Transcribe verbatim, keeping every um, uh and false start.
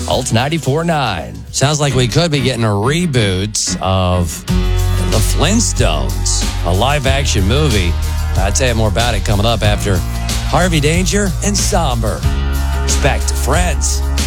Alt ninety-four point nine. Sounds like we could be getting a reboot of The Flintstones, a live-action movie. I'll tell you more about it coming up after Harvey Danger and Somber. It's back to Friends.